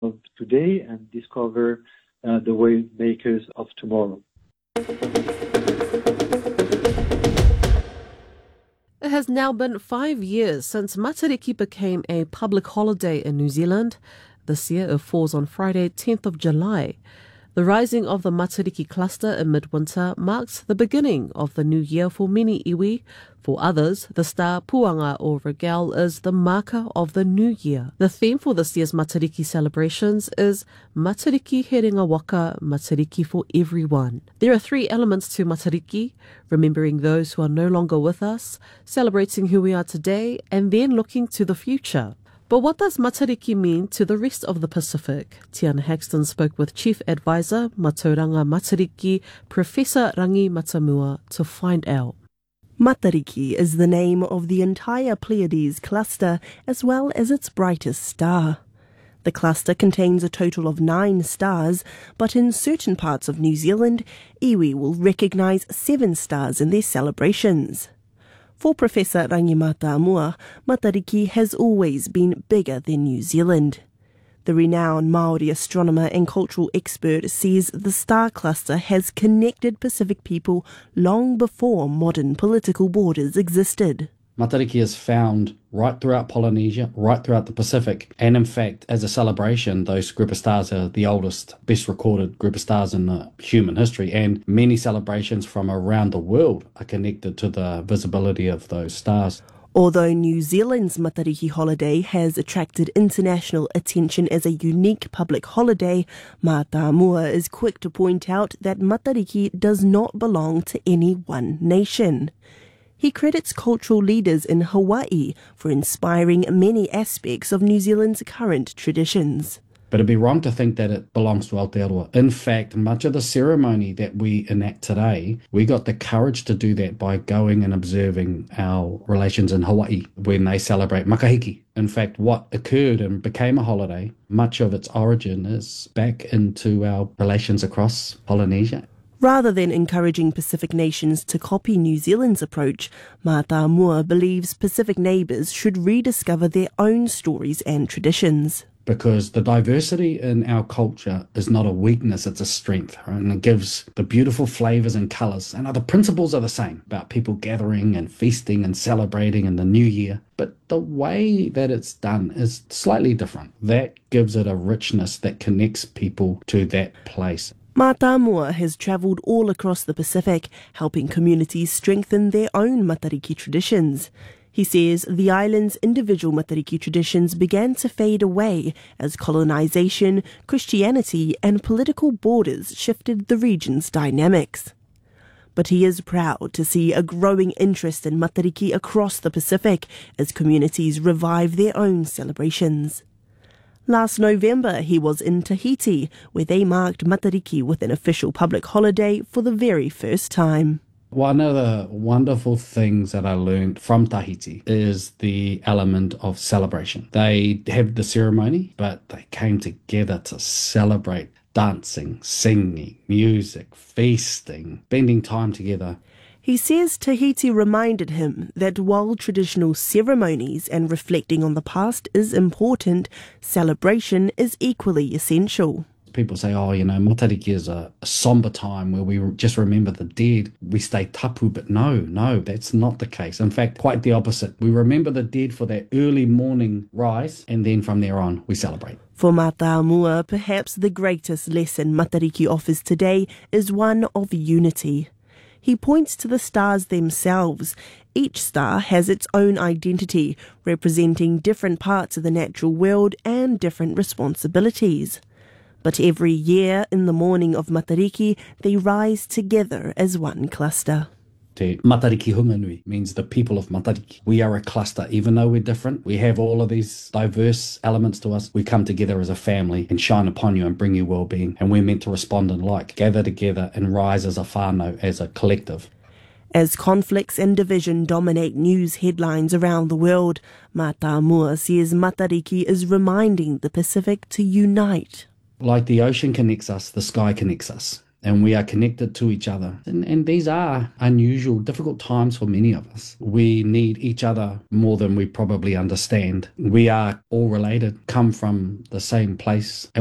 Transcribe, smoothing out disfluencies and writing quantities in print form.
of today and discover the wave makers of tomorrow. It has now been 5 years since Matariki became a public holiday in New Zealand. This year it falls on Friday, 10th of July. The rising of the Matariki cluster in midwinter marks the beginning of the new year for many iwi. For others, the star Puanga or Regel is the marker of the new year. The theme for this year's Matariki celebrations is Matariki he ringa waka, Matariki for everyone. There are 3 elements to Matariki: remembering those who are no longer with us, celebrating who we are today, and then looking to the future. But what does Matariki mean to the rest of the Pacific? Tiana Haxton spoke with Chief Advisor, Matauranga Matariki, Professor Rangi Matamua, to find out. Matariki is the name of the entire Pleiades cluster as well as its brightest star. The cluster contains a total of 9 stars, but in certain parts of New Zealand, iwi will recognise 7 stars in their celebrations. For Professor Rangi Matamua, Matariki has always been bigger than New Zealand. The renowned Māori astronomer and cultural expert says the star cluster has connected Pacific people long before modern political borders existed. Matariki is found right throughout Polynesia, right throughout the Pacific, and in fact, as a celebration, those group of stars are the oldest, best recorded group of stars in human history, and many celebrations from around the world are connected to the visibility of those stars. Although New Zealand's Matariki holiday has attracted international attention as a unique public holiday, Matamua is quick to point out that Matariki does not belong to any one nation. He credits cultural leaders in Hawaii for inspiring many aspects of New Zealand's current traditions. But it'd be wrong to think that it belongs to Aotearoa. In fact, much of the ceremony that we enact today, we got the courage to do that by going and observing our relations in Hawaii when they celebrate Makahiki. In fact, what occurred and became a holiday, much of its origin is back into our relations across Polynesia. Rather than encouraging Pacific nations to copy New Zealand's approach, Matamua believes Pacific neighbours should rediscover their own stories and traditions. Because the diversity in our culture is not a weakness, it's a strength, right? And it gives the beautiful flavours and colours. And the principles are the same about people gathering and feasting and celebrating in the new year. But the way that it's done is slightly different. That gives it a richness that connects people to that place. Matamua has travelled all across the Pacific, helping communities strengthen their own Matariki traditions. He says the island's individual Matariki traditions began to fade away as colonisation, Christianity and political borders shifted the region's dynamics. But he is proud to see a growing interest in Matariki across the Pacific as communities revive their own celebrations. Last November, he was in Tahiti, where they marked Matariki with an official public holiday for the very first time. One of the wonderful things that I learned from Tahiti is the element of celebration. They have the ceremony, but they came together to celebrate, dancing, singing, music, feasting, spending time together. He says Tahiti reminded him that while traditional ceremonies and reflecting on the past is important, celebration is equally essential. People say, Matariki is a somber time where we just remember the dead. We stay tapu, but no, that's not the case. In fact, quite the opposite. We remember the dead for that early morning rise, and then from there on, we celebrate. For Matamua, perhaps the greatest lesson Matariki offers today is one of unity. He points to the stars themselves. Each star has its own identity, representing different parts of the natural world and different responsibilities. But every year, in the morning of Matariki, they rise together as one cluster. Te Matariki Hunganui means the people of Matariki. We are a cluster, even though we're different. We have all of these diverse elements to us. We come together as a family and shine upon you and bring you well-being. And we're meant to respond in like, gather together and rise as a whānau, as a collective. As conflicts and division dominate news headlines around the world, Matamua says Matariki is reminding the Pacific to unite. Like the ocean connects us, the sky connects us. and we are connected to each other. And these are unusual, difficult times for many of us. We need each other more than we probably understand. We are all related, come from the same place, and